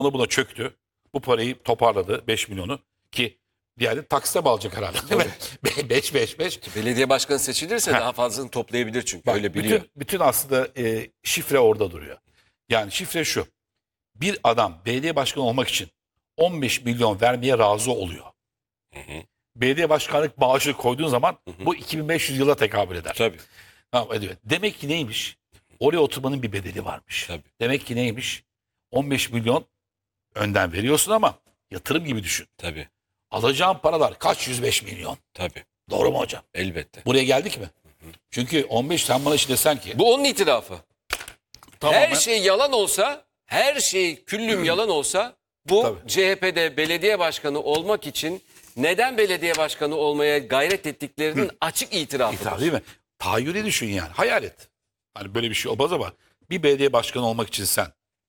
Ona buna çöktü. Bu parayı toparladı 5 milyonu ki bir yerde taksite bağlayacak herhalde değil mi? 5. Belediye başkanı seçilirse daha fazlasını toplayabilir çünkü Bak, öyle biliyor. bütün aslında şifre orada duruyor. Yani şifre şu. Bir adam belediye başkanı olmak için 15 milyon vermeye razı oluyor. Belediye başkanlık maaşı koyduğun zaman bu 2500 yıla tekabül eder. Tabii. Tamam, ediyor. Demek ki neymiş? Oraya oturmanın bir bedeli varmış. Tabii. Demek ki neymiş? 15 milyon önden veriyorsun ama yatırım gibi düşün. Tabii. Alacağın paralar kaç 105 milyon. Tabii. Doğru mu hocam? Elbette. Buraya geldik mi? Çünkü 15 sen bana şimdi desen ki Bu onun itirafı. tamamen Her şey yalan olsa, her şey küllüm yalan olsa bu Tabii. CHP'de belediye başkanı olmak için neden belediye başkanı olmaya gayret ettiklerinin açık itirafıdır. değil mi? Tahayyülü düşün yani. Hayal et. Hani böyle bir şey olmaz ama bir belediye başkanı olmak için sen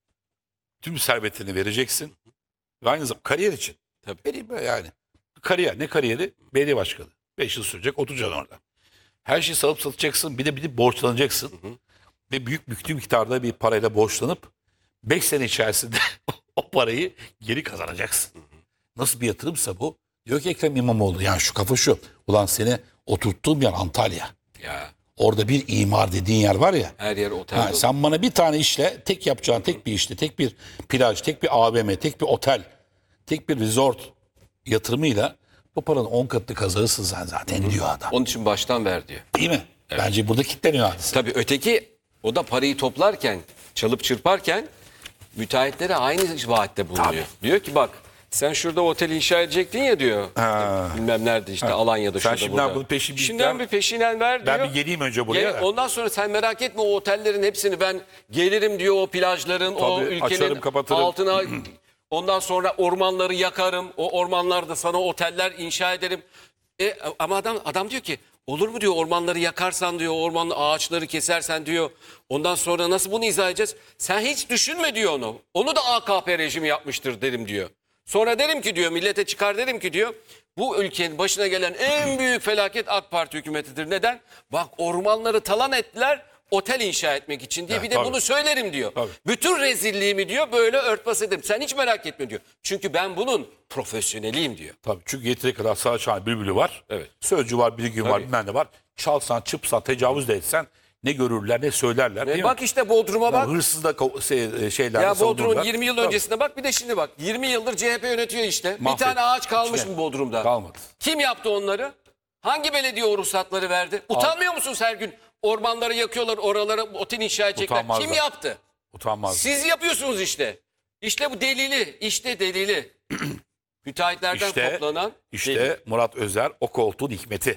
tüm servetini vereceksin. Ve aynı zamanda kariyer için. Tabii. Vereyim böyle yani. Kariyer. Ne kariyeri? Belediye başkanı. 5 yıl sürecek, oturacaksın orada. Her şeyi salıp satacaksın. Bir de borçlanacaksın. Ve büyük miktarda bir parayla borçlanıp 5 sene içerisinde o parayı geri kazanacaksın. Nasıl bir yatırımsa bu? Diyor ki Ekrem İmamoğlu, yani şu kafa şu. Ulan seni oturttuğum yer Antalya. Ya Orada bir imar dediğin yer var ya. her yer otel Ha, dolu. sen bana bir tane işle, tek yapacağın tek bir işte, tek bir plaj, tek bir AVM, tek bir otel, tek bir resort yatırımıyla bu paranın 10 katını kazanırsın sen zaten diyor adam. Onun için baştan ver diyor. Değil mi? Bence burada kilitleniyor hadise. Tabii öteki o da parayı toplarken, çalıp çırparken müteahhitlere aynı vaatte bulunuyor. Diyor ki bak sen şurada otel inşa edecektin ya diyor. Bilmem nerede işte Alanya'da Sen şurada şimdiden burada. bunun peşin bir Şimdiden bir peşinen ver diyor. Ben bir geleyim önce buraya. Gel, ondan sonra sen merak etme o otellerin hepsini ben gelirim diyor o plajların o Tabii, ülkenin açarım, kapatırım. altına ondan sonra ormanları yakarım. O ormanlarda sana oteller inşa ederim. Ama adam diyor ki olur mu diyor ormanları yakarsan diyor ormanlı ağaçları kesersen diyor. Ondan sonra nasıl bunu izah edeceğiz? Sen hiç düşünme diyor onu. Onu da AKP rejimi yapmıştır derim diyor. Sonra derim ki diyor millete çıkar derim ki diyor bu ülkenin başına gelen en büyük felaket AK Parti hükümetidir. Neden? Bak ormanları talan ettiler otel inşa etmek için diye Evet, bir de tabii. bunu söylerim diyor. Tabii. Bütün rezilliğimi diyor böyle örtbas ederim. Sen hiç merak etme diyor. Çünkü ben bunun profesyoneliyim diyor. Tabii, çünkü yeteri kadar sağ çağın bülbülü var. Evet. Sözcü var, bilgin var, Tabii. bilmem ne var. Çalsan, çıpsan, tecavüz de etsen ne görürler, ne söylerler. değil mi? Bak işte Bodrum'a bak. Hırsız da şeyler Ya savunurlar. Bodrum'un 20 yıl Tabii. öncesine bak bir de şimdi bak. 20 yıldır CHP yönetiyor işte. Bir Mahvet. tane ağaç kalmış İşte. mı Bodrum'da? Kalmadı. Kim yaptı onları? Hangi belediye o ruhsatları verdi? Utanmıyor musunuz her gün? Ormanları yakıyorlar, oralara otel inşa edecekler. Utanmazlar. Kim yaptı? Utanmaz. Siz yapıyorsunuz işte. İşte bu delili, işte delili. Müteahhitlerden toplanan İşte delil. Murat Özer o koltuğun hikmeti.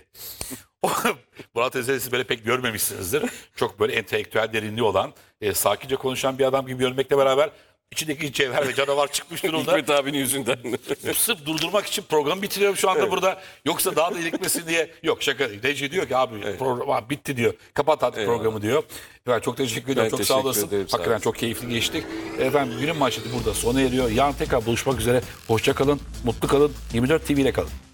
Murat Özer'i siz böyle pek görmemişsinizdir. Çok böyle entelektüel derinliği olan, sakince konuşan bir adam gibi görmekle beraber içindeki cevher ve canavar çıkmış durumda. Hikmet abinin yüzünden. Sırf durdurmak için programı bitiriyorum şu anda burada. Yoksa daha da ilikmesin diye. Yok şaka değil. Reji diyor ki abi program bitti diyor. Kapat artık programı diyor. Ben çok teşekkür ederim. Ben Çok sağ teşekkür olasın. ederim, sağ Hakikaten olasın. çok keyifli geçtik. Efendim günün manşeti burada sona eriyor. Yarın tekrar buluşmak üzere. Hoşça kalın, mutlu kalın. 24 TV ile kalın.